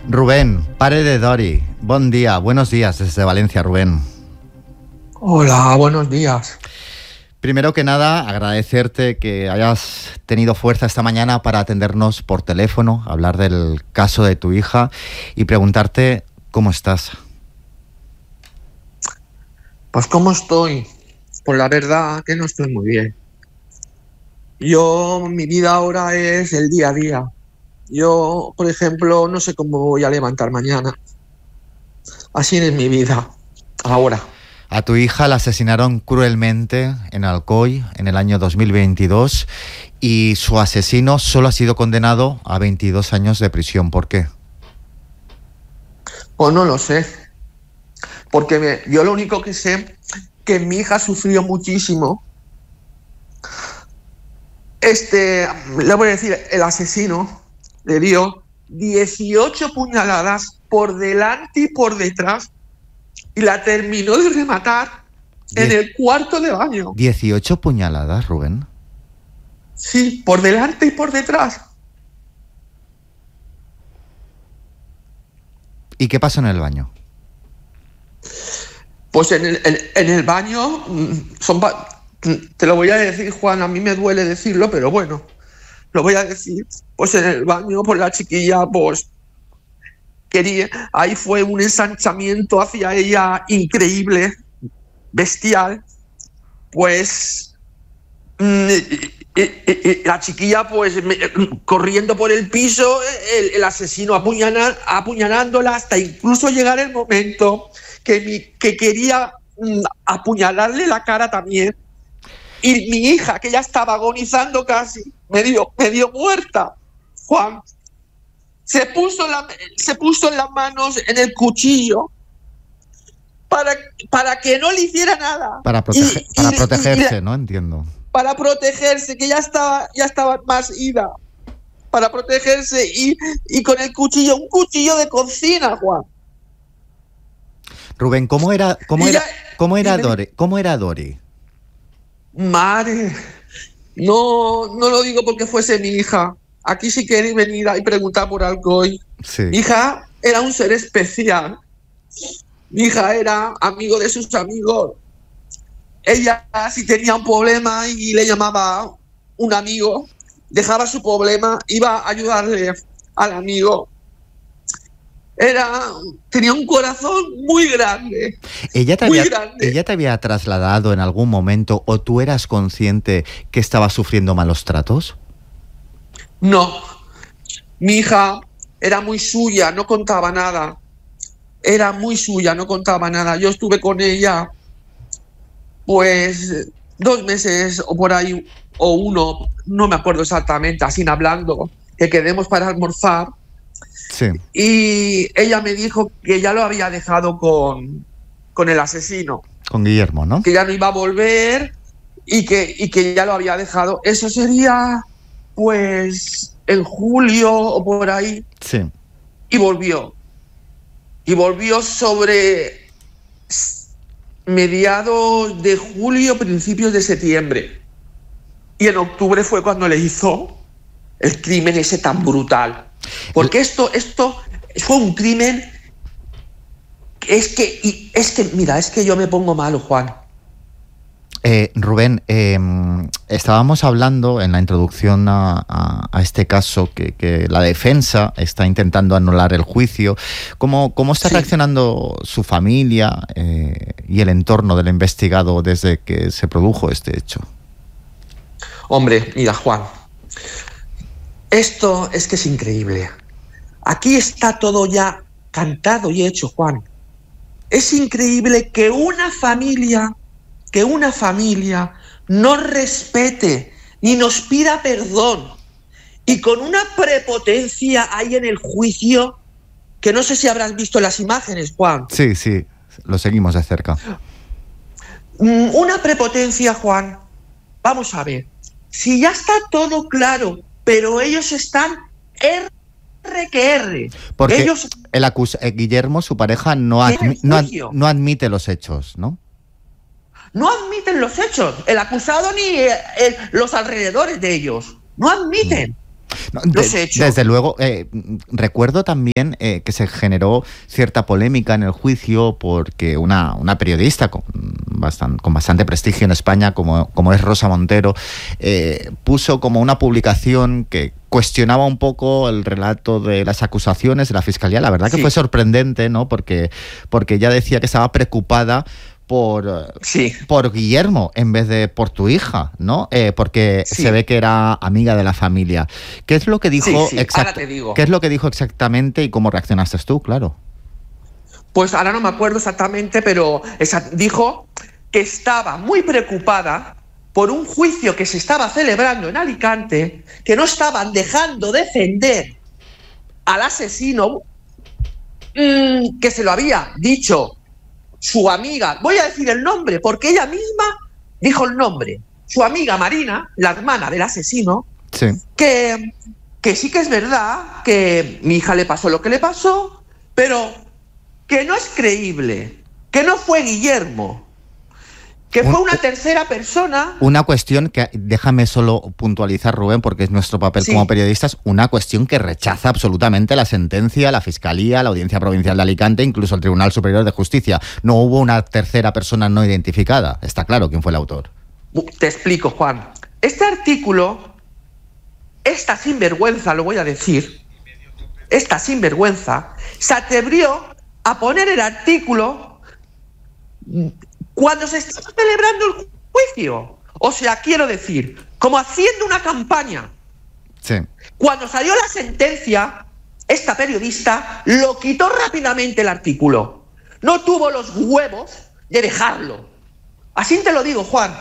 Rubén, pare de Dori. Bon dia, buenos días desde Valencia, Rubén. Hola, buenos días. Primero que nada, agradecerte que hayas tenido fuerza esta mañana para atendernos por teléfono, hablar del caso de tu hija y preguntarte cómo estás. Pues ¿cómo estoy? Pues la verdad que no estoy muy bien. Mi vida ahora es el día a día. Yo, por ejemplo, no sé cómo voy a levantar mañana. Así es mi vida, ahora. A tu hija la asesinaron cruelmente en Alcoy en el año 2022 y su asesino solo ha sido condenado a 22 años de prisión. ¿Por qué? Pues no lo sé. Porque yo lo único que sé que mi hija sufrió muchísimo. Le voy a decir, el asesino le dio 18 puñaladas por delante y por detrás y la terminó de rematar en el cuarto de baño. 18 puñaladas, Rubén. Sí, por delante y por detrás. ¿Y qué pasó en el baño? Pues en el baño te lo voy a decir, Juan, a mí me duele decirlo, pero bueno, lo voy a decir. Pues en el baño, pues la chiquilla, pues ahí fue un ensanchamiento hacia ella increíble, bestial. Pues la chiquilla, pues corriendo por el piso, el asesino apuñalándola hasta incluso llegar el momento que quería apuñalarle la cara también. Y mi hija, que ya estaba agonizando casi, medio muerta, Juan, se puso en las manos en el cuchillo para que no le hiciera nada. Para protegerse, ¿no? Entiendo. Para protegerse, que ya estaba más ida. Para protegerse y con el cuchillo, un cuchillo de cocina, Juan. Rubén, ¿cómo era Dori? Madre, no lo digo porque fuese mi hija. Aquí si queréis venir y preguntar por Alcoy. Sí. Mi hija era un ser especial. Mi hija era amigo de sus amigos. Ella, si tenía un problema y le llamaba un amigo, dejaba su problema, iba a ayudarle al amigo. Tenía un corazón muy grande. ¿Ella te había trasladado en algún momento o tú eras consciente que estaba sufriendo malos tratos? No. Mi hija era muy suya, no contaba nada. Era muy suya, no contaba nada. Yo estuve con ella, pues, 2 meses o por ahí, o 1, no me acuerdo exactamente, así hablando, que quedemos para almorzar. Sí. Y ella me dijo que ya lo había dejado con el asesino. Con Guillermo, ¿no? Que ya no iba a volver y que ya lo había dejado. Eso sería, pues, en julio o por ahí. Sí. Y volvió. Y volvió sobre mediados de julio, principios de septiembre. Y en octubre fue cuando le hizo el crimen ese tan brutal. Porque esto fue un crimen. Es que yo me pongo malo, Juan. Rubén, estábamos hablando en la introducción a este caso que la defensa está intentando anular el juicio. ¿Cómo está reaccionando su familia y el entorno del investigado desde que se produjo este hecho? Hombre, mira, Juan, esto es que es increíble. Aquí está todo ya cantado y hecho, Juan. Es increíble que una familia no respete ni nos pida perdón y con una prepotencia hay en el juicio que no sé si habrás visto las imágenes, Juan. Sí, lo seguimos de cerca. Una prepotencia, Juan. Vamos a ver. Si ya está todo claro, pero ellos están R. Porque ellos, Guillermo, su pareja, no admite los hechos, ¿no? No admiten los hechos. El acusado ni los alrededores de ellos. No admiten. No, los hechos. Desde luego, recuerdo también que se generó cierta polémica en el juicio porque una periodista con bastante prestigio en España, como es Rosa Montero, puso como una publicación que cuestionaba un poco el relato de las acusaciones de la Fiscalía. La verdad que fue sorprendente, ¿no? Porque ella decía que estaba preocupada por Guillermo en vez de por tu hija, ¿no? Porque se ve que era amiga de la familia. ¿Qué es lo que dijo ahora te digo. ¿Qué es lo que dijo exactamente y cómo reaccionaste tú? Claro. Pues ahora no me acuerdo exactamente, pero dijo que estaba muy preocupada por un juicio que se estaba celebrando en Alicante, que no estaban dejando defender al asesino, que se lo había dicho su amiga, voy a decir el nombre, porque ella misma dijo el nombre, su amiga Marina, la hermana del asesino, que sí que es verdad que mi hija le pasó lo que le pasó, pero que no es creíble, que no fue Guillermo, que fue una tercera persona. Una cuestión que, déjame solo puntualizar, Rubén, porque es nuestro papel como periodistas, una cuestión que rechaza absolutamente la sentencia, la Fiscalía, la Audiencia Provincial de Alicante, incluso el Tribunal Superior de Justicia. No hubo una tercera persona no identificada. Está claro quién fue el autor. Te explico, Juan. Este artículo, esta sinvergüenza, lo voy a decir, esta sinvergüenza, se atrevió a poner el artículo cuando se estaba celebrando el juicio. O sea, quiero decir, como haciendo una campaña. Sí. Cuando salió la sentencia, esta periodista lo quitó rápidamente el artículo. No tuvo los huevos de dejarlo. Así te lo digo, Juan.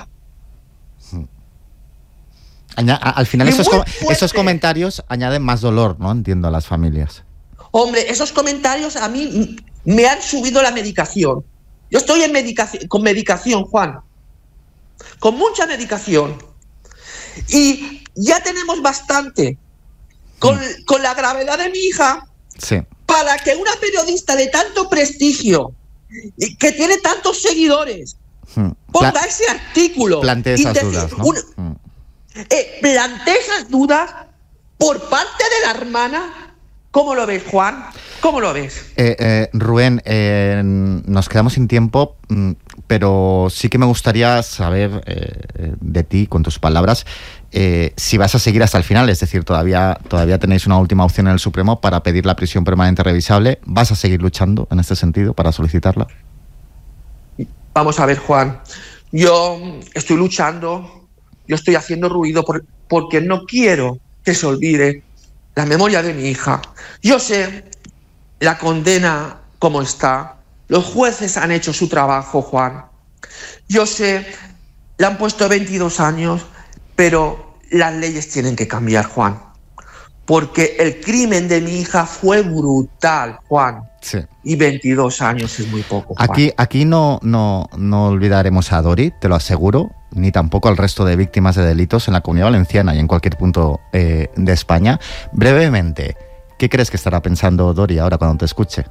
Al final esos comentarios añaden más dolor, ¿no? Entiendo, a las familias. Hombre, esos comentarios a mí me han subido la medicación. Yo estoy con medicación, Juan. Con mucha medicación. Y ya tenemos bastante con la gravedad de mi hija para que una periodista de tanto prestigio, que tiene tantos seguidores, ponga ese artículo. Plantee esas dudas, ¿no? Plantee esas dudas por parte de la hermana. ¿Cómo lo ves, Juan? ¿Cómo lo ves? Rubén, nos quedamos sin tiempo, pero sí que me gustaría saber de ti, con tus palabras, si vas a seguir hasta el final. Es decir, todavía tenéis una última opción en el Supremo para pedir la prisión permanente revisable. ¿Vas a seguir luchando en este sentido para solicitarla? Vamos a ver, Juan. Yo estoy luchando, yo estoy haciendo ruido porque no quiero que se olvide la memoria de mi hija. Yo sé la condena cómo está. Los jueces han hecho su trabajo, Juan. Yo sé, le han puesto 22 años, pero las leyes tienen que cambiar, Juan. Porque el crimen de mi hija fue brutal, Juan. Sí. Y 22 años es muy poco, Juan. Aquí no olvidaremos a Dori, te lo aseguro, ni tampoco al resto de víctimas de delitos en la Comunidad Valenciana y en cualquier punto de España. Brevemente, ¿qué crees que estará pensando Dori ahora cuando te escuche?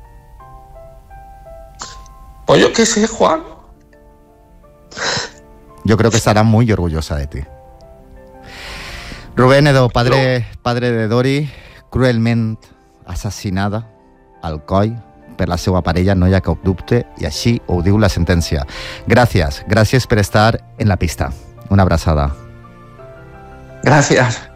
Pues yo qué sé, Juan. Yo creo que estará muy orgullosa de ti. Rubén Edo, padre de Dori, cruelment assassinada al coll per la seva parella, no hi ha cap dubte, i així ho diu la sentència. Gràcies per estar en la pista. Una abraçada. Gràcies.